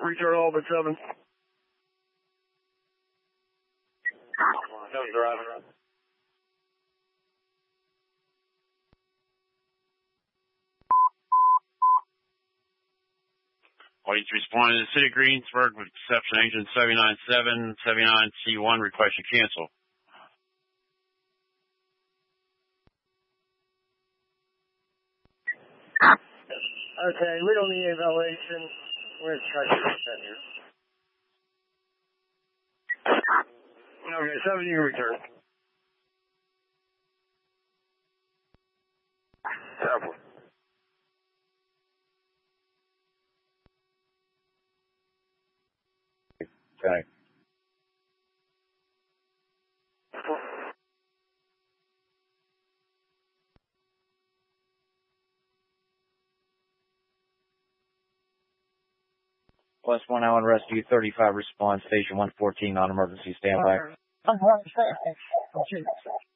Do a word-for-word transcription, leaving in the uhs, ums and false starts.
Return all but seven. No driver. Police responding to the City of Greensburg with Deception Agent seventy-nine seven, seventy-nine C one, request you cancel. Okay, we don't need evaluation. We're going to try to get that here. Okay, seven, you can return. Seven. Okay. Plus one Allen Rescue, thirty-five response, station one fourteen, non-emergency standby.